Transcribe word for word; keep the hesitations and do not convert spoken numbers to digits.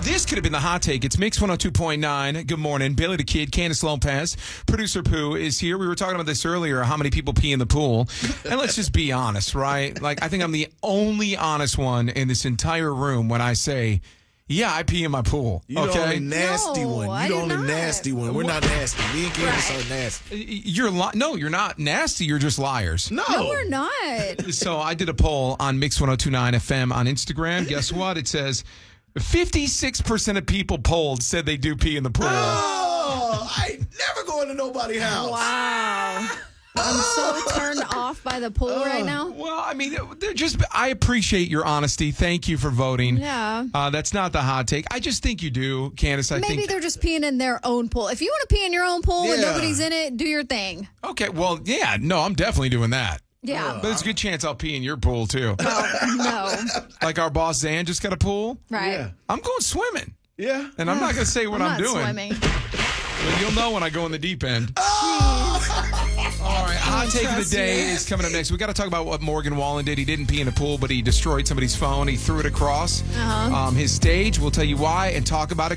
This could have been the hot take. It's Mix one oh two point nine. Good morning. Billy the Kid, Candace Lopez, producer Pooh is here. We were talking about this earlier, how many people pee in the pool. And let's just be honest, right? Like, I think I'm the only honest one in this entire room when I say, yeah, I pee in my pool. You okay? the only nasty No, one. I You the do only not. nasty one. We're not nasty. Me and Candace Right. are nasty. You're li- No, you're not nasty. You're just liars. No. No, we're not. So I did a poll on Mix one oh two point nine F M on Instagram. Guess what? It says fifty-six percent of people polled said they do pee in the pool. Oh, I ain't never going to nobody's house. Wow. I'm so turned off by the pool right now. Well, I mean, they're just. I appreciate your honesty. Thank you for voting. Yeah. Uh, that's not the hot take. I just think you do, Candace. I Maybe think. they're just peeing in their own pool. If you want to pee in your own pool and Yeah. nobody's in it, do your thing. Okay. Well, yeah. No, I'm definitely doing that. Yeah. But there's a good chance I'll pee in your pool too. No. Like our boss Zan just got a pool. Right. Yeah. I'm going swimming, Yeah. and I'm not going to say what I'm I'm, not doing. swimming. But you'll know when I go in the deep end. Jeez. All right, hot take of the trust day you. is coming up next. We got to talk about what Morgan Wallen did. He didn't pee in a pool, but he destroyed somebody's phone. He threw it across Uh-huh. um, his stage. We'll tell you why and talk about it.